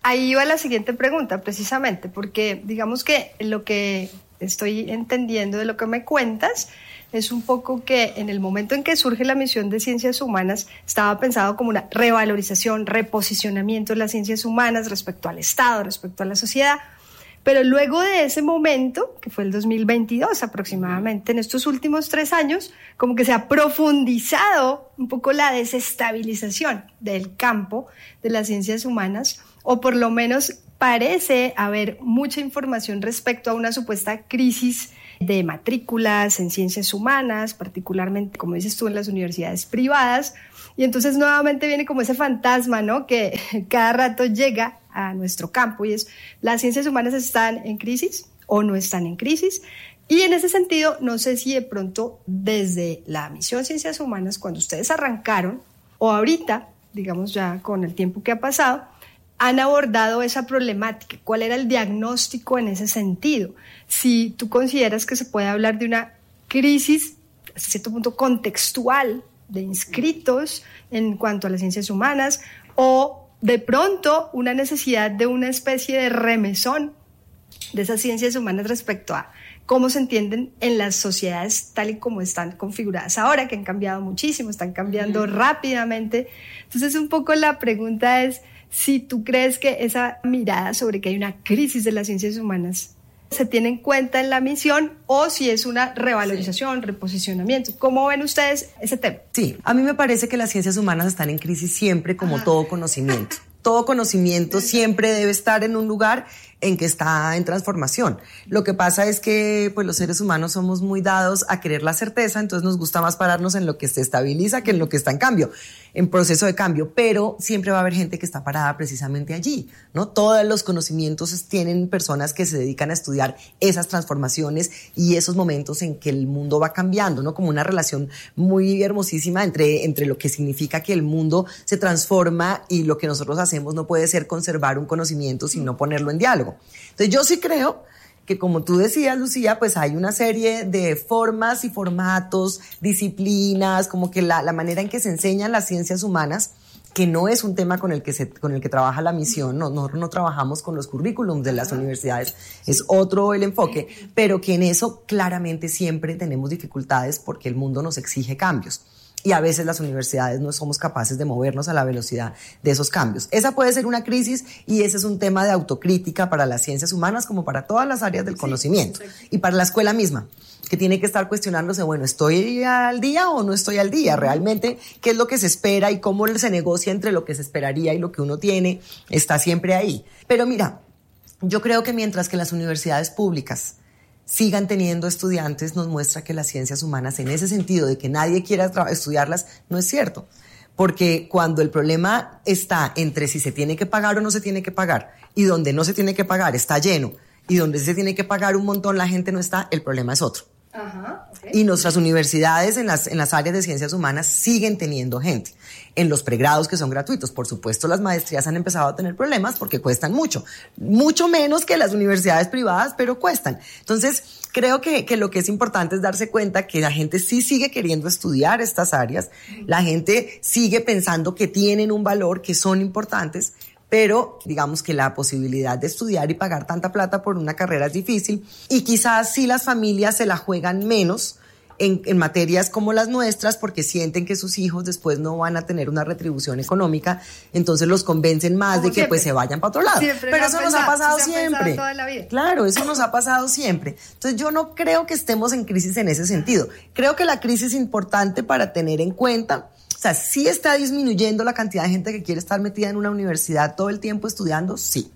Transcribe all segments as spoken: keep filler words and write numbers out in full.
ahí va la siguiente pregunta, precisamente, porque digamos que lo que estoy entendiendo de lo que me cuentas es un poco que en el momento en que surge la misión de Ciencias Humanas estaba pensado como una revalorización, reposicionamiento de las ciencias humanas respecto al Estado, respecto a la sociedad. Pero luego de ese momento, que fue el dos mil veintidós aproximadamente, en estos últimos tres años, como que se ha profundizado un poco la desestabilización del campo de las ciencias humanas, o por lo menos parece haber mucha información respecto a una supuesta crisis de matrículas en ciencias humanas, particularmente, como dices tú, en las universidades privadas. Y entonces nuevamente viene como ese fantasma, ¿no?, que cada rato llega a nuestro campo, y es: ¿las ciencias humanas están en crisis o no están en crisis? Y en ese sentido, no sé si de pronto desde la misión Ciencias Humanas, cuando ustedes arrancaron, o ahorita, digamos ya con el tiempo que ha pasado, han abordado esa problemática. ¿Cuál era el diagnóstico en ese sentido? Si tú consideras que se puede hablar de una crisis, hasta cierto punto, contextual de inscritos en cuanto a las ciencias humanas, o de pronto una necesidad de una especie de remesón de esas ciencias humanas respecto a cómo se entienden en las sociedades tal y como están configuradas ahora, que han cambiado muchísimo, están cambiando mm. rápidamente. Entonces, un poco la pregunta es si tú crees que esa mirada sobre que hay una crisis de las ciencias humanas se tiene en cuenta en la misión, o si es una revalorización, sí. reposicionamiento. ¿Cómo ven ustedes ese tema? Sí, a mí me parece que las ciencias humanas están en crisis siempre, como ah. todo conocimiento. Todo conocimiento siempre debe estar en un lugar en que está en transformación. Lo que pasa es que pues, los seres humanos somos muy dados a querer la certeza, entonces nos gusta más pararnos en lo que se estabiliza que en lo que está en cambio, en proceso de cambio, pero siempre va a haber gente que está parada precisamente allí, ¿no? Todos los conocimientos tienen personas que se dedican a estudiar esas transformaciones y esos momentos en que el mundo va cambiando, ¿no? Como una relación muy hermosísima entre, entre lo que significa que el mundo se transforma y lo que nosotros hacemos no puede ser conservar un conocimiento, sino ponerlo en diálogo. Entonces yo sí creo que, como tú decías, Lucía, pues hay una serie de formas y formatos, disciplinas, como que la, la manera en que se enseñan las ciencias humanas, que no es un tema con el que se, con el que trabaja la misión, no, nosotros no trabajamos con los currículums de las universidades, es otro el enfoque, pero que en eso claramente siempre tenemos dificultades porque el mundo nos exige cambios. Y a veces las universidades no somos capaces de movernos a la velocidad de esos cambios. Esa puede ser una crisis y ese es un tema de autocrítica para las ciencias humanas como para todas las áreas del sí, conocimiento. Exacto. Y para la escuela misma, que tiene que estar cuestionándose, bueno, ¿estoy al día o no estoy al día? Realmente, ¿qué es lo que se espera y cómo se negocia entre lo que se esperaría y lo que uno tiene? Está siempre ahí. Pero mira, yo creo que mientras que las universidades públicas sigan teniendo estudiantes, nos muestra que las ciencias humanas, en ese sentido de que nadie quiera tra- estudiarlas, no es cierto. Porque cuando el problema está entre si se tiene que pagar o no se tiene que pagar, y donde no se tiene que pagar está lleno, y donde se tiene que pagar un montón la gente no está, el problema es otro. Ajá, okay. Y nuestras universidades en las, en las áreas de ciencias humanas siguen teniendo gente. En los pregrados, que son gratuitos, por supuesto, las maestrías han empezado a tener problemas porque cuestan mucho. Mucho menos que las universidades privadas, pero cuestan. Entonces, creo que, que lo que es importante es darse cuenta que la gente sí sigue queriendo estudiar estas áreas. La gente sigue pensando que tienen un valor, que son importantes, pero digamos que la posibilidad de estudiar y pagar tanta plata por una carrera es difícil, y quizás sí las familias se la juegan menos en, en materias como las nuestras porque sienten que sus hijos después no van a tener una retribución económica, entonces los convencen más como de que siempre. Pues se vayan para otro lado. Siempre pero eso nos ha pasado se siempre. Ha toda la vida. Claro, eso nos ha pasado siempre. Entonces yo no creo que estemos en crisis en ese sentido. Creo que la crisis es importante para tener en cuenta. O sea, ¿sí está disminuyendo la cantidad de gente que quiere estar metida en una universidad todo el tiempo estudiando? Sí.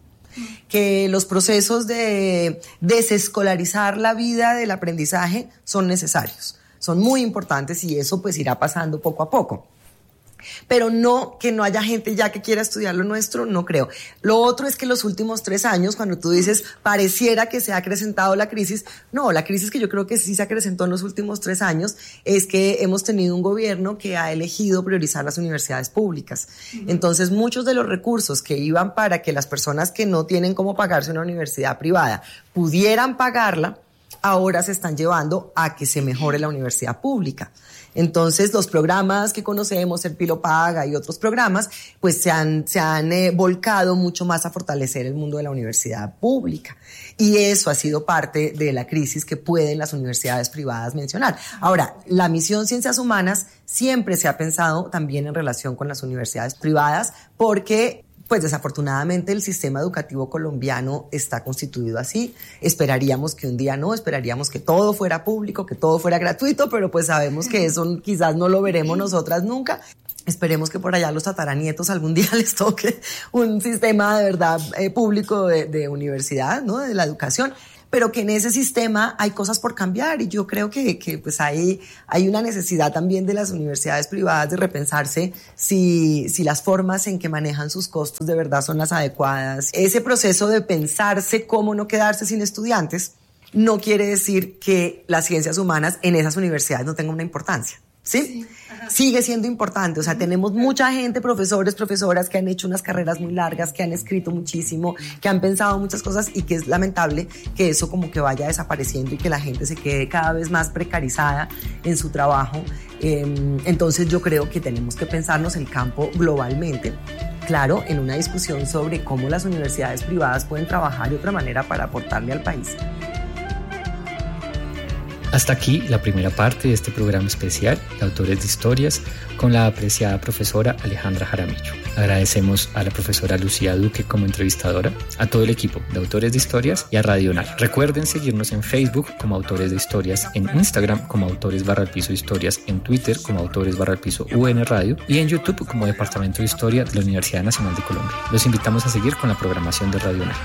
Que los procesos de desescolarizar la vida del aprendizaje son necesarios, son muy importantes, y eso pues irá pasando poco a poco. Pero no que no haya gente ya que quiera estudiar lo nuestro, no creo. Lo otro es que los últimos tres años, cuando tú dices pareciera que se ha acrecentado la crisis, no, la crisis que yo creo que sí se acrecentó en los últimos tres años es que hemos tenido un gobierno que ha elegido priorizar las universidades públicas. Uh-huh. Entonces, muchos de los recursos que iban para que las personas que no tienen cómo pagarse una universidad privada pudieran pagarla, ahora se están llevando a que se mejore la universidad pública. Entonces, los programas que conocemos, el Pilo Paga y otros programas, pues se han, se han eh, volcado mucho más a fortalecer el mundo de la universidad pública. Y eso ha sido parte de la crisis que pueden las universidades privadas mencionar. Ahora, la misión Ciencias Humanas siempre se ha pensado también en relación con las universidades privadas, porque pues desafortunadamente el sistema educativo colombiano está constituido así. Esperaríamos que un día no, esperaríamos que todo fuera público, que todo fuera gratuito, pero pues sabemos que eso quizás no lo veremos nosotras nunca. Esperemos que por allá a los tataranietos algún día les toque un sistema de verdad eh, público de, de universidad, ¿no? De la educación. Pero que en ese sistema hay cosas por cambiar y yo creo que, que pues hay, hay una necesidad también de las universidades privadas de repensarse si, si las formas en que manejan sus costos de verdad son las adecuadas. Ese proceso de pensarse cómo no quedarse sin estudiantes no quiere decir que las ciencias humanas en esas universidades no tengan una importancia. ¿Sí? Sí, sigue siendo importante, o sea, tenemos mucha gente, profesores, profesoras que han hecho unas carreras muy largas, que han escrito muchísimo, que han pensado muchas cosas y que es lamentable que eso como que vaya desapareciendo y que la gente se quede cada vez más precarizada en su trabajo. Eh, entonces yo creo que tenemos que pensarnos el campo globalmente. Claro, en una discusión sobre cómo las universidades privadas pueden trabajar de otra manera para aportarle al país. Hasta aquí la primera parte de este programa especial de Autores de Historias con la apreciada profesora Alejandra Jaramillo. Agradecemos a la profesora Lucía Duque como entrevistadora, a todo el equipo de Autores de Historias y a Radio UNAL. Recuerden seguirnos en Facebook como Autores de Historias, en Instagram como Autores barra el piso Historias, en Twitter como Autores barra el piso U N Radio y en YouTube como Departamento de Historia de la Universidad Nacional de Colombia. Los invitamos a seguir con la programación de Radio UNAL.